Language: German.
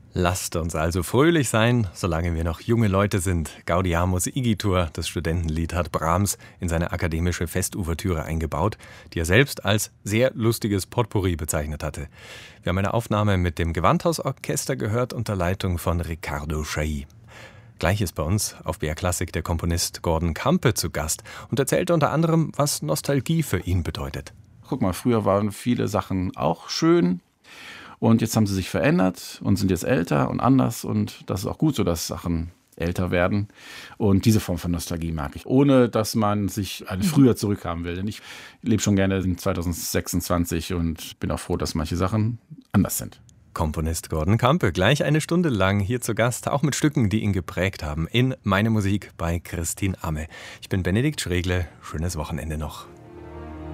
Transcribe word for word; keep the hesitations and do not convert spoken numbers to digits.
Lasst uns also fröhlich sein, solange wir noch junge Leute sind. Gaudiamus Igitur, das Studentenlied, hat Brahms in seine akademische Festouvertüre eingebaut, die er selbst als sehr lustiges Potpourri bezeichnet hatte. Wir haben eine Aufnahme mit dem Gewandhausorchester gehört unter Leitung von Riccardo Chailly. Gleich ist bei uns auf B R Klassik der Komponist Gordon Campe zu Gast und erzählt unter anderem, was Nostalgie für ihn bedeutet. Guck mal, früher waren viele Sachen auch schön. Und jetzt haben sie sich verändert und sind jetzt älter und anders. Und das ist auch gut so, dass Sachen älter werden. Und diese Form von Nostalgie mag ich. Ohne, dass man sich an früher zurückhaben will. Denn ich lebe schon gerne in zwanzig sechsundzwanzig und bin auch froh, dass manche Sachen anders sind. Komponist Gordon Campe, gleich eine Stunde lang hier zu Gast, auch mit Stücken, die ihn geprägt haben, in Meine Musik bei Christine Amme. Ich bin Benedikt Schregle, schönes Wochenende noch.